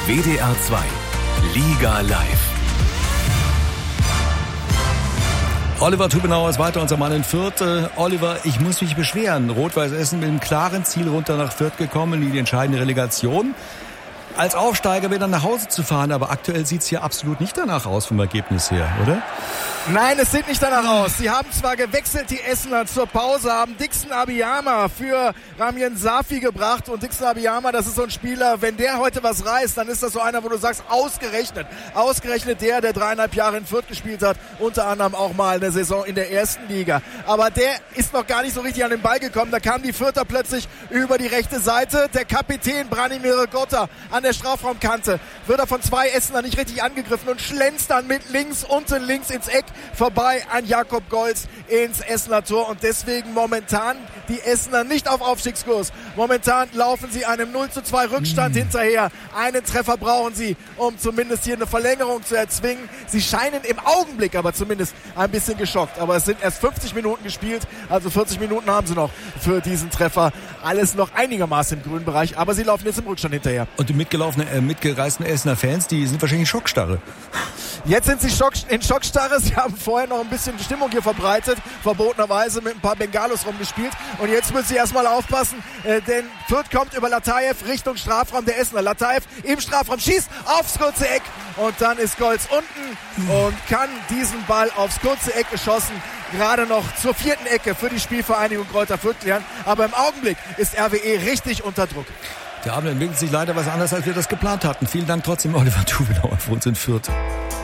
WDR 2 Liga Live. Oliver Tubenauer ist weiter, unser Mann in Fürth. Oliver, ich muss mich beschweren. Rot-Weiß Essen mit einem klaren Ziel runter nach Fürth gekommen in die entscheidende Relegation. Als Aufsteiger wieder nach Hause zu fahren, aber aktuell sieht es hier absolut nicht danach aus vom Ergebnis her, oder? Nein, es sieht nicht danach aus. Sie haben zwar gewechselt, die Essener zur Pause, haben Dixon Abiyama für Ramien Safi gebracht. Und Dixon Abiyama, das ist so ein Spieler, wenn der heute was reißt, dann ist das so einer, wo du sagst, ausgerechnet der 3,5 Jahre in Fürth gespielt hat, unter anderem auch mal eine Saison in der ersten Liga. Aber der ist noch gar nicht so richtig an den Ball gekommen. Da kamen die Fürther plötzlich über die rechte Seite. Der Kapitän Branimir Gotta an der Strafraumkante wird er von zwei Essener nicht richtig angegriffen und schlänzt dann mit unten links ins Eck vorbei an Jakob Golz ins Essener Tor. Und deswegen momentan die Essener nicht auf Aufstiegskurs. Momentan laufen sie einem 0:2 Rückstand hinterher. Einen Treffer brauchen sie, um zumindest hier eine Verlängerung zu erzwingen. Sie scheinen im Augenblick aber zumindest ein bisschen geschockt. Aber es sind erst 50 Minuten gespielt, also 40 Minuten haben sie noch für diesen Treffer. Alles noch einigermaßen im grünen Bereich, aber sie laufen jetzt im Rückstand hinterher. Und die mitgereisten Essener Fans, die sind wahrscheinlich in Schockstarre. Jetzt sind sie in Schockstarre. Sie haben vorher noch ein bisschen Stimmung hier verbreitet, verbotenerweise mit ein paar Bengalos rumgespielt. Und jetzt müssen sie erstmal aufpassen, denn Fürth kommt über Lataev Richtung Strafraum der Essener. Lataev im Strafraum schießt aufs kurze Eck und dann ist Golz unten und kann diesen Ball aufs kurze Eck geschossen gerade noch zur 4. Ecke für die Spielvereinigung Greuther Fürth klären. Aber im Augenblick ist RWE richtig unter Druck. Der Abend entwickelt sich leider was anderes, als wir das geplant hatten. Vielen Dank trotzdem, Oliver Tubenauer, für uns in Fürth.